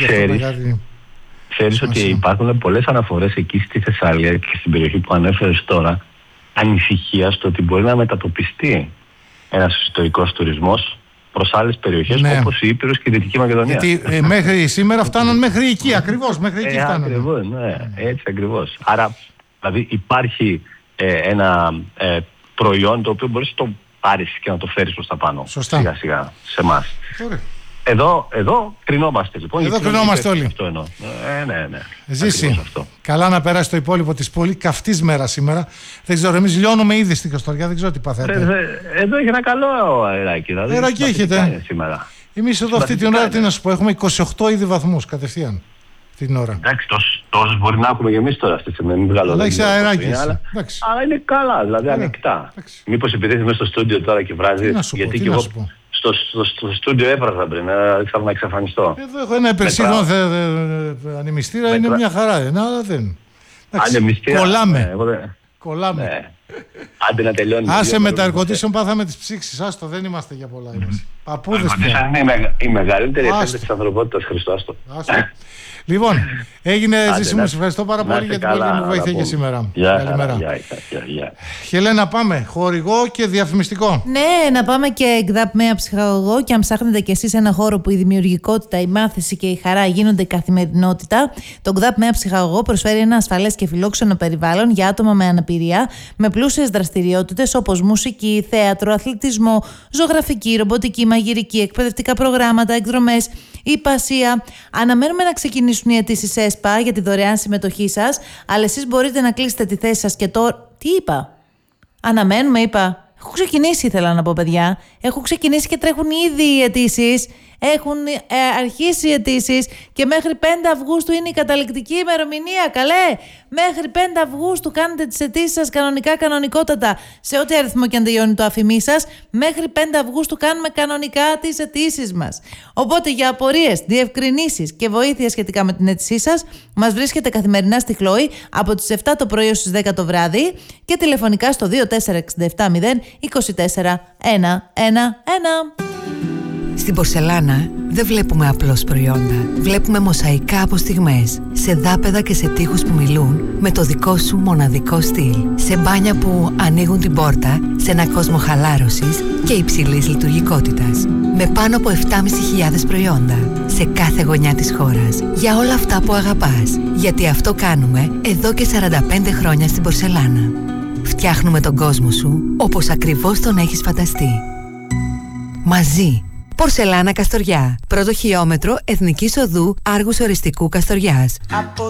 έχει αυτό μεγάλη. Ξέρεις ότι υπάρχουν πολλές αναφορές εκεί στη Θεσσαλία και στην περιοχή που ανέφερες τώρα, ανησυχία στο ότι μπορεί να μετατοπιστεί ένας ιστορικός τουρισμός προς άλλες περιοχές, ναι, όπως η Ήπειρος και η Δυτική Μακεδονία. Γιατί μέχρι σήμερα φτάνουν μέχρι εκεί, ακριβώς, μέχρι εκεί φτάνουν. Ακριβώς, ναι, έτσι ακριβώς. Άρα, δηλαδή υπάρχει ένα προϊόν το οποίο μπορείς να το πάρεις και να το φέρεις προς τα πάνω. Σωστά. Σιγά σιγά σε εμάς. Εδώ κρινόμαστε λοιπόν. Εδώ κρινόμαστε όλοι. Αυτό εννοώ. Ναι. Ζήσει. Καλά να περάσει το υπόλοιπο της πολύ καυτής μέρας σήμερα. Δεν ξέρω, εμείς λιώνουμε ήδη στην Καστοριά, δεν ξέρω τι παθαίνετε. Εδώ έχει ένα καλό αεράκι. Δηλαδή, αεράκι έχετε. Εμείς εδώ αυτή την ώρα, τι να σου πω, έχουμε 28 ήδη βαθμούς κατευθείαν την ώρα. Εντάξει, τόσους μπορεί να έχουμε και εμείς τώρα αυτή τη στιγμή. Μην βγάλω. Αλλά έχεις αεράκι. Αλλά είναι καλά, δηλαδή ανοιχτά. Μήπως επειδή είμαι στο στούντιο τώρα και βράζει, γιατί και εγώ στο στούντιο έβραζα πριν, ήθελα να εξαφανιστώ. Εδώ έχω ένα υπερσύγχρονο ανεμιστήρα, είναι μια χαρά, αλλά δεν. Κολλάμε. Άντε να τελειώνει. Άσε με τα air-condition, πάθαμε τις ψήξεις. Άστο, δεν είμαστε για πολλά. Παππούδες πια. Είναι η μεγαλύτερη επένδυση της ανθρωπότητας, Χριστό. Λοιπόν, έγινε Ζήση μου, σε ευχαριστώ πάρα πολύ για την πολύ μου βοήθεια και σήμερα. Καλημέρα. Χελένα, πάμε χορηγό και διαφημιστικό. Ναι, να πάμε και εκδάπ με ψυχαγωγό. Και αν ψάχνετε κι εσείς ένα χώρο που η δημιουργικότητα, η μάθηση και η χαρά γίνονται καθημερινότητα, το εκδάπ με ψυχαγωγό προσφέρει ένα ασφαλές και φιλόξενο περιβάλλον για άτομα με αναπηρία, με πλούσιες δραστηριότητες όπως μουσική, θέατρο, αθλητισμό, ζωγραφική, ρομποτική, μαγειρική, εκπαιδευτικά προγράμματα, εκδρομές, υπασία. Αναμένουμε να ξεκινήσουν οι αιτήσεις ΕΣΠΑ για τη δωρεάν συμμετοχή σας, αλλά εσείς μπορείτε να κλείσετε τη θέση σας και τώρα. Τι είπα? Αναμένουμε, είπα. Έχω ξεκινήσει, ήθελα να πω, παιδιά. Έχω ξεκινήσει και τρέχουν ήδη οι αιτήσεις. Έχουν αρχίσει οι αιτήσεις και μέχρι 5 Αυγούστου είναι η καταληκτική ημερομηνία. Καλέ! Μέχρι 5 Αυγούστου κάνετε τις αιτήσεις σας κανονικότατα. Σε ό,τι αριθμό και αν τελειώνει το αφημί σας, μέχρι 5 Αυγούστου κάνουμε κανονικά τις αιτήσεις μας. Οπότε για απορίες, διευκρινήσεις και βοήθεια σχετικά με την αίτησή σας, μας βρίσκεται καθημερινά στη Χλόη από τις 7 το πρωί ως τις 10 το βράδυ και τηλεφωνικά στο 24670 24 111. Στην Πορσελάνα δεν βλέπουμε απλώς προϊόντα. Βλέπουμε μοσαϊκά από στιγμές, σε δάπεδα και σε τοίχους που μιλούν με το δικό σου μοναδικό στυλ. Σε μπάνια που ανοίγουν την πόρτα σε ένα κόσμο χαλάρωσης και υψηλής λειτουργικότητας. Με πάνω από 7.500 προϊόντα σε κάθε γωνιά της χώρας. Για όλα αυτά που αγαπάς. Γιατί αυτό κάνουμε εδώ και 45 χρόνια στην Πορσελάνα. Φτιάχνουμε τον κόσμο σου όπως ακριβώς τον έχεις φανταστεί. Μαζί. Πορσελάνα Καστοριά. Πρώτο χιλιόμετρο Εθνικής Οδού Άργους Οριστικού Καστοριάς.